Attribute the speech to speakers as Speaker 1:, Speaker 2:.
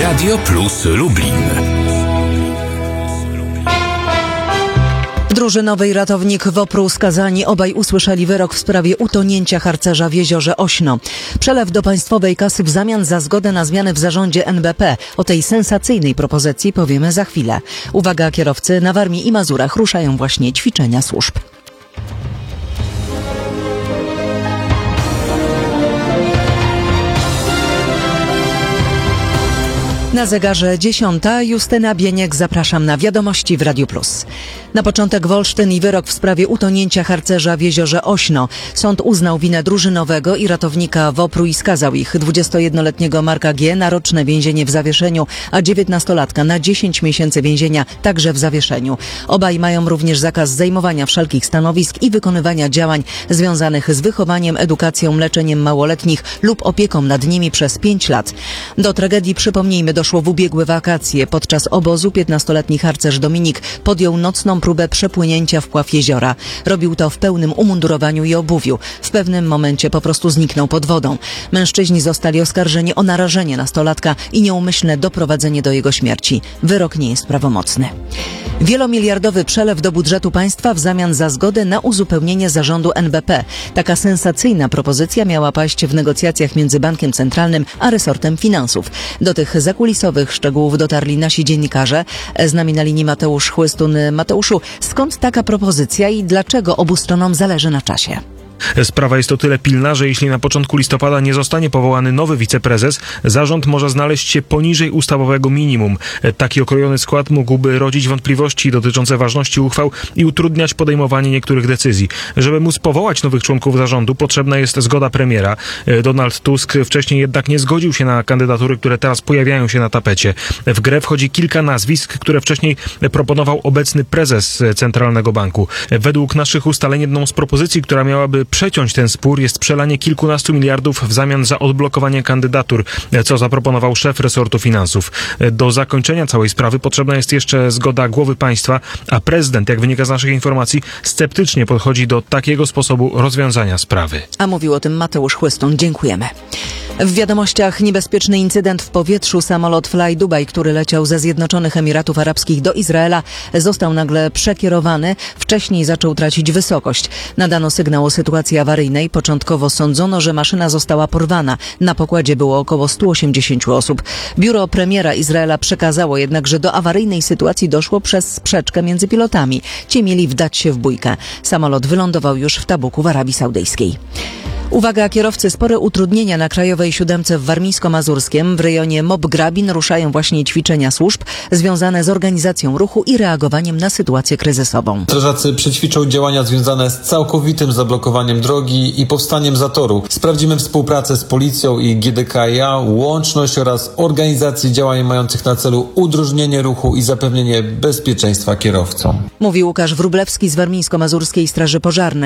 Speaker 1: Radio Plus Lublin.
Speaker 2: Drużynowy i ratownik WOPR-u skazani. Obaj usłyszeli wyrok w sprawie utonięcia harcerza w jeziorze Ośno. Przelew do państwowej kasy w zamian za zgodę na zmiany w zarządzie NBP. O tej sensacyjnej propozycji powiemy za chwilę. Uwaga, kierowcy, na Warmii i Mazurach ruszają właśnie ćwiczenia służb. Na zegarze 10. Justyna Bieniek, zapraszam na wiadomości w Radiu Plus. Na początek Wolsztyn i wyrok w sprawie utonięcia harcerza w jeziorze Ośno. Sąd uznał winę drużynowego i ratownika WOPR-u i skazał ich, 21-letniego Marka G. na roczne więzienie w zawieszeniu, a 19-latka na 10 miesięcy więzienia także w zawieszeniu. Obaj mają również zakaz zajmowania wszelkich stanowisk i wykonywania działań związanych z wychowaniem, edukacją, leczeniem małoletnich lub opieką nad nimi przez 5 lat. Do tragedii, przypomnijmy, doszło w ubiegłe wakacje. Podczas obozu 15-letni harcerz Dominik podjął nocną próbę przepłynięcia w pław jeziora. Robił to w pełnym umundurowaniu i obuwiu. W pewnym momencie po prostu zniknął pod wodą. Mężczyźni zostali oskarżeni o narażenie nastolatka i nieumyślne doprowadzenie do jego śmierci. Wyrok nie jest prawomocny. Wielomiliardowy przelew do budżetu państwa w zamian za zgodę na uzupełnienie zarządu NBP. Taka sensacyjna propozycja miała paść w negocjacjach między Bankiem Centralnym a resortem finansów. Do tych zakulisowych szczegółów dotarli nasi dziennikarze. Z nami na linii Mateusz Chłystun. Mateuszu, skąd taka propozycja i dlaczego obu stronom zależy na czasie?
Speaker 3: Sprawa jest o tyle pilna, że jeśli na początku listopada nie zostanie powołany nowy wiceprezes, zarząd może znaleźć się poniżej ustawowego minimum. Taki okrojony skład mógłby rodzić wątpliwości dotyczące ważności uchwał i utrudniać podejmowanie niektórych decyzji. Żeby móc powołać nowych członków zarządu, potrzebna jest zgoda premiera. Donald Tusk wcześniej jednak nie zgodził się na kandydatury, które teraz pojawiają się na tapecie. W grę wchodzi kilka nazwisk, które wcześniej proponował obecny prezes Centralnego Banku. Według naszych ustaleń jedną z propozycji, która miałaby przeciąć ten spór, jest przelanie kilkunastu miliardów w zamian za odblokowanie kandydatur, co zaproponował szef resortu finansów. Do zakończenia całej sprawy potrzebna jest jeszcze zgoda głowy państwa, a prezydent, jak wynika z naszych informacji, sceptycznie podchodzi do takiego sposobu rozwiązania sprawy.
Speaker 2: A mówił o tym Mateusz Chłystun. Dziękujemy. W wiadomościach niebezpieczny incydent w powietrzu. Samolot Fly Dubai, który leciał ze Zjednoczonych Emiratów Arabskich do Izraela, został nagle przekierowany. Wcześniej zaczął tracić wysokość. Nadano sygnał o sytuacji awaryjnej. Początkowo sądzono, że maszyna została porwana. Na pokładzie było około 180 osób. Biuro premiera Izraela przekazało jednak, że do awaryjnej sytuacji doszło przez sprzeczkę między pilotami. Ci mieli wdać się w bójkę. Samolot wylądował już w Tabuku w Arabii Saudyjskiej. Uwaga, kierowcy, spore utrudnienia na Krajowej 7 w Warmińsko-Mazurskiem. W rejonie Mob-Grabin ruszają właśnie ćwiczenia służb związane z organizacją ruchu i reagowaniem na sytuację kryzysową.
Speaker 4: Strażacy przećwiczą działania związane z całkowitym zablokowaniem drogi i powstaniem zatoru. Sprawdzimy współpracę z policją i GDKiA, łączność oraz organizację działań mających na celu udrożnienie ruchu i zapewnienie bezpieczeństwa kierowcom.
Speaker 2: Mówi Łukasz Wróblewski z Warmińsko-Mazurskiej Straży Pożarnej.